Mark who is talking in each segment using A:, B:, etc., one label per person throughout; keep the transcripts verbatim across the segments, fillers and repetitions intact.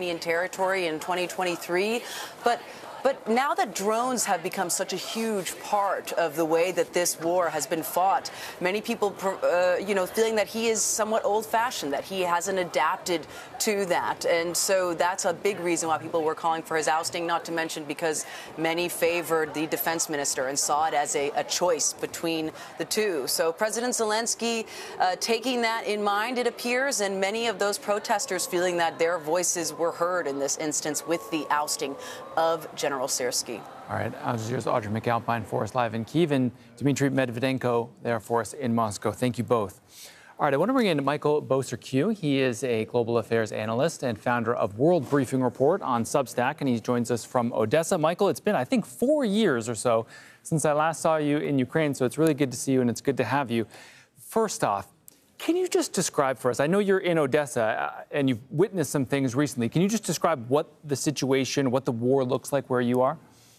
A: Ukrainian territory in twenty twenty-three. But But now that drones have become such a huge part of the way that this war has been fought, many people, uh, you know, feeling that he is somewhat old-fashioned, that he hasn't adapted to that. And so that's a big reason why people were calling for his ousting, not to mention because many favored the defense minister and saw it as a, a choice between the two. So President Zelensky uh, taking that in mind, it appears, and many of those protesters feeling that their voices were heard in this instance with the ousting of General General Syrskyi. All right, Al Jazeera's Audrey McAlpine for us live in Kyiv, and Dmitry Medvedenko there for us in Moscow. Thank you both. All right, I want to bring in Michael Boser-Q. He is a global affairs analyst and founder of World Briefing Report on Substack, and he joins us from Odessa. Michael, it's been, I think, four years or so since I last saw you in Ukraine, so it's really good to see you, and it's good to have you. First off, can you just describe for us, I know you're in Odessa uh, and you've witnessed some things recently. Can you just describe what the situation, what the war looks like where you are?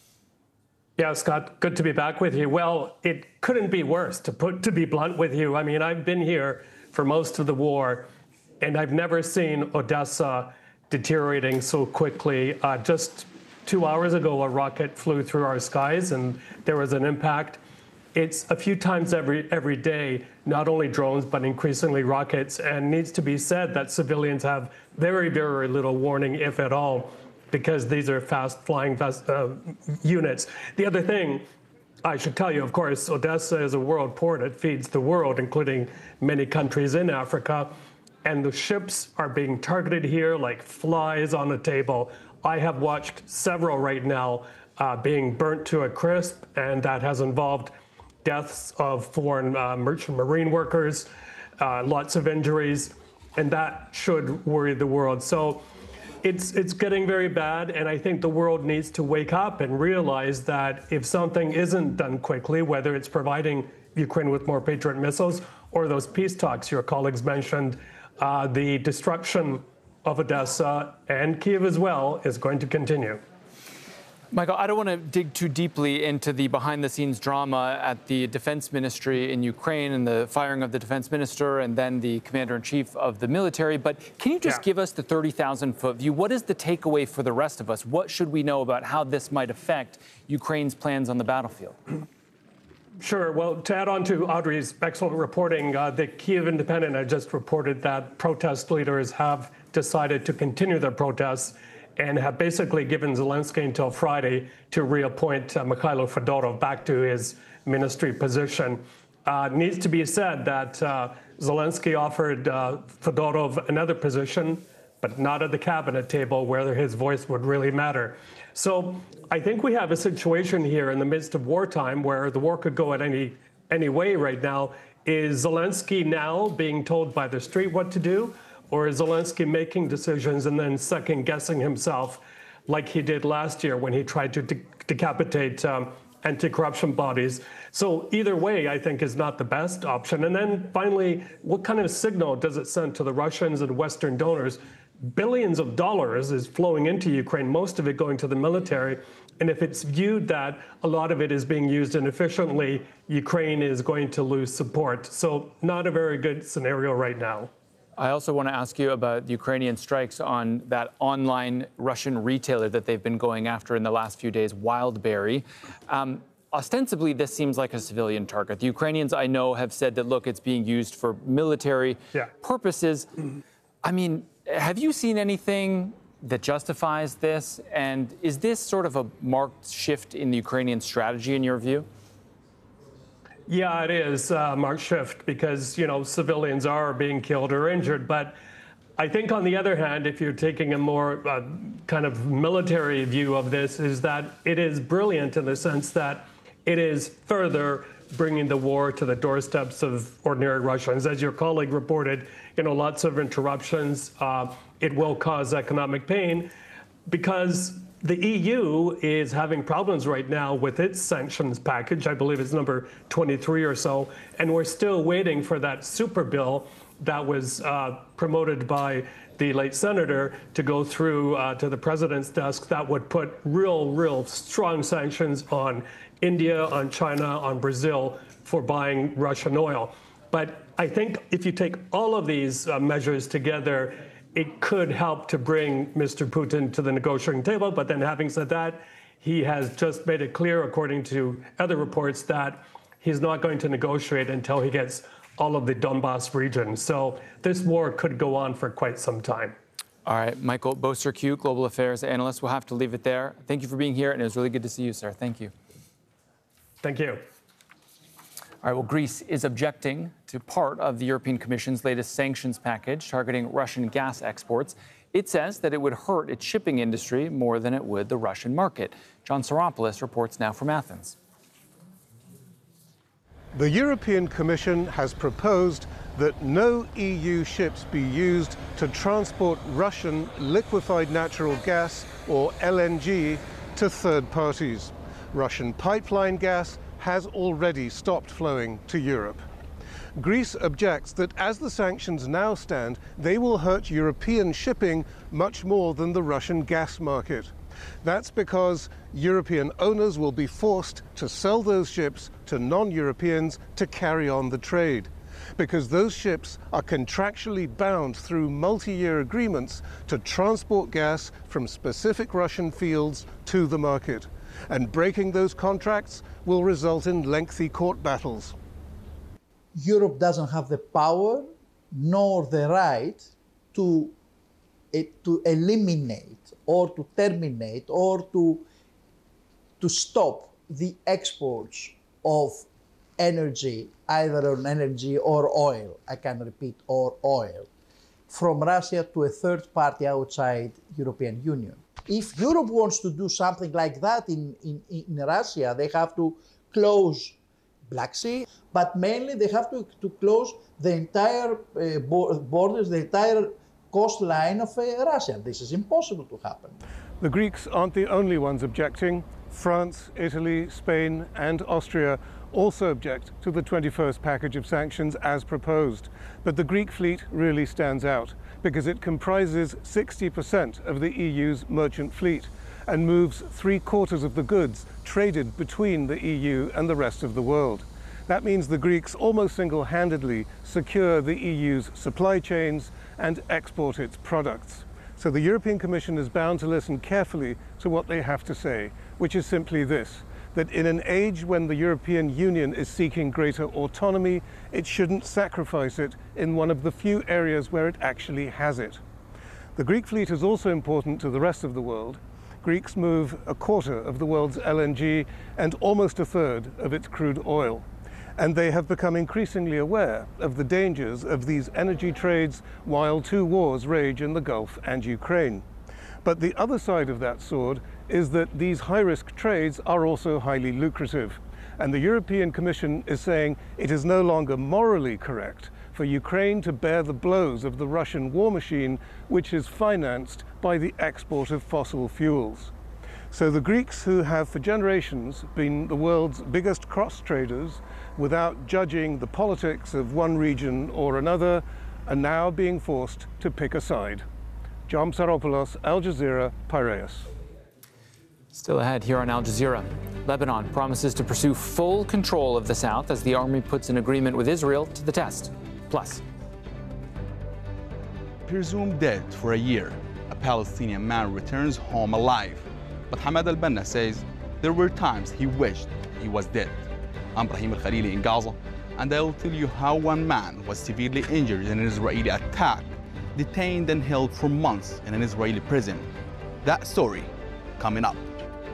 B: Yeah, Scott, good to be back with you. Well, it couldn't be worse, to put to be blunt with you. I mean, I've been here for most of the war, and I've never seen Odessa deteriorating so quickly. Uh, just two hours ago, a rocket flew through our skies, and there was an impact. It's a few times every every day, not only drones, but increasingly rockets, and needs to be said that civilians have very, very little warning, if at all, because these are fast-flying uh, units. The other thing I should tell you, of course, Odessa is a world port. It feeds the world, including many countries in Africa, and the ships are being targeted here like flies on a table. I have watched several right now uh, being burnt to a crisp, and that has involved deaths of foreign uh, merchant marine workers, uh, lots of injuries, and that should worry the world. So it's it's getting very bad, and I think the world needs to wake up and realize that if something isn't done quickly, whether it's providing Ukraine with more Patriot missiles or those peace talks your colleagues mentioned, uh, the destruction of Odessa and Kyiv as well is going to continue.
C: Michael, I don't want to dig too deeply into the behind-the-scenes drama at the defense ministry in Ukraine and the firing of the defense minister and then the commander-in-chief of the military, but can you just yeah. give us the thirty thousand foot view? What is the takeaway for the rest of us? What should we know about how this might affect Ukraine's plans on the battlefield?
B: Sure. Well, to add on to Audrey's excellent reporting, uh, the Kyiv Independent had just reported that protest leaders have decided to continue their protests and have basically given Zelensky until Friday to reappoint uh, Mikhailo Fedorov back to his ministry position. Uh, needs to be said that uh, Zelensky offered uh, Fedorov another position, but not at the cabinet table where his voice would really matter. So I think we have a situation here in the midst of wartime where the war could go at any, any way right now. Is Zelensky now being told by the street what to do? Or is Zelensky making decisions and then second-guessing himself like he did last year when he tried to de decapitate um, anti-corruption bodies? So either way, I think, is not the best option. And then finally, what kind of signal does it send to the Russians and Western donors? Billions of dollars is flowing into Ukraine, most of it going to the military. And if it's viewed that a lot of it is being used inefficiently, Ukraine is going to lose support. So not a very good scenario right now.
C: I also want to ask you about the Ukrainian strikes on that online Russian retailer that they've been going after in the last few days, Wildberry. Um, ostensibly, this seems like a civilian target. The Ukrainians, I know, have said that, look, it's being used for military yeah. purposes. Mm-hmm. I mean, have you seen anything that justifies this? And is this sort of a marked shift in the Ukrainian strategy, in your view?
B: Yeah, it is a marked shift because, you know, civilians are being killed or injured. But I think, on the other hand, if you're taking a more uh, kind of military view of this, is that it is brilliant in the sense that it is further bringing the war to the doorsteps of ordinary Russians. As your colleague reported, you know, lots of interruptions. Uh, it will cause economic pain because the E U is having problems right now with its sanctions package. I believe it's number twenty-three or so. And we're still waiting for that super bill that was uh, promoted by the late senator to go through uh, to the president's desk that would put real, real strong sanctions on India, on China, on Brazil for buying Russian oil. But I think if you take all of these uh, measures together, it could help to bring Mister Putin to the negotiating table. But then having said that, he has just made it clear, according to other reports, that he's not going to negotiate until he gets all of the Donbass region. So this war could go on for quite some time.
C: All right, Michael Boster-Q, Global Affairs Analyst. We'll have to leave it there. Thank you for being here, and it was really good to see you, sir. Thank you.
B: Thank you.
C: All right, well, Greece is objecting to part of the European Commission's latest sanctions package targeting Russian gas exports. It says that it would hurt its shipping industry more than it would the Russian market. John Saropoulos reports now from Athens.
D: The European Commission has proposed that no E U ships be used to transport Russian liquefied natural gas, or L N G, to third parties. Russian pipeline gas has already stopped flowing to Europe. Greece objects that as the sanctions now stand, they will hurt European shipping much more than the Russian gas market. That's because European owners will be forced to sell those ships to non-Europeans to carry on the trade, because those ships are contractually bound through multi-year agreements to transport gas from specific Russian fields to the market. And breaking those contracts will result in lengthy court battles.
E: Europe doesn't have the power nor the right to, uh, to eliminate or to terminate or to, to stop the exports of energy, either on energy or oil, I can repeat, or oil, from Russia to a third party outside European Union. If Europe wants to do something like that in, in, in Russia, they have to close Black Sea, but mainly they have to, to close the entire uh, borders, the entire coastline of uh, Russia. This is impossible to happen.
D: The Greeks aren't the only ones objecting. France, Italy, Spain, and Austria also object to the twenty-first package of sanctions as proposed. But the Greek fleet really stands out because it comprises sixty percent of the E U's merchant fleet and moves three quarters of the goods traded between the E U and the rest of the world. That means the Greeks almost single-handedly secure the E U's supply chains and export its products. So the European Commission is bound to listen carefully to what they have to say, which is simply this, that in an age when the European Union is seeking greater autonomy, it shouldn't sacrifice it in one of the few areas where it actually has it. The Greek fleet is also important to the rest of the world. Greeks move a quarter of the world's L N G and almost a third of its crude oil. And they have become increasingly aware of the dangers of these energy trades while two wars rage in the Gulf and Ukraine. But the other side of that sword is that these high-risk trades are also highly lucrative. And the European Commission is saying it is no longer morally correct for Ukraine to bear the blows of the Russian war machine, which is financed by the export of fossil fuels. So the Greeks, who have for generations been the world's biggest cross-traders without judging the politics of one region or another, are now being forced to pick a side. John Saropoulos, Al Jazeera, Piraeus.
C: Still ahead here on Al Jazeera. Lebanon promises to pursue full control of the south as the army puts an agreement with Israel to the test. Plus,
F: presumed dead for a year, a Palestinian man returns home alive. But Hamad al-Banna says there were times he wished he was dead. I'm Brahim al-Khalili in Gaza, and I will tell you how one man was severely injured in an Israeli attack, detained and held for months in an Israeli prison. That story coming up.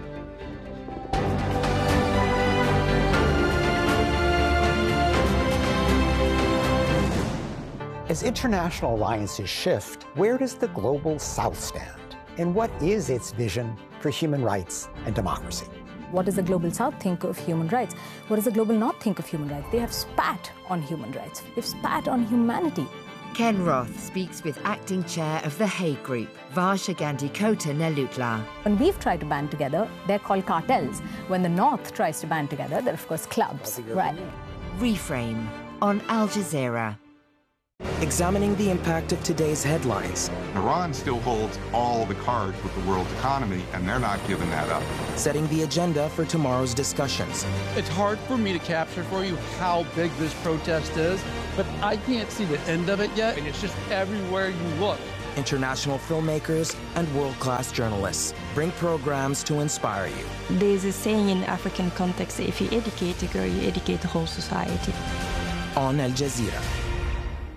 G: As international alliances shift, where does the global South stand? And what is its vision for human rights and democracy?
H: What does the Global South think of human rights? What does the Global North think of human rights? They have spat on human rights. They've spat on humanity.
I: Ken Roth speaks with acting chair of the Hague Group, Varsha Gandhi Kota Nelutla.
H: When we've tried to band together, they're called cartels. When the North tries to band together, they're of course clubs. Right.
I: Reframe on Al Jazeera.
J: Examining the impact of today's headlines.
K: Iran still holds all the cards with the world economy, and they're not giving that up.
J: Setting the agenda for tomorrow's discussions.
L: It's hard for me to capture for you how big this protest is, but I can't see the end of it yet, and it's just everywhere you look.
J: international filmmakers, and world-class journalists bring programs to inspire you.
M: There's a saying in African context, if you educate a girl, you educate the whole society.
J: On Al Jazeera.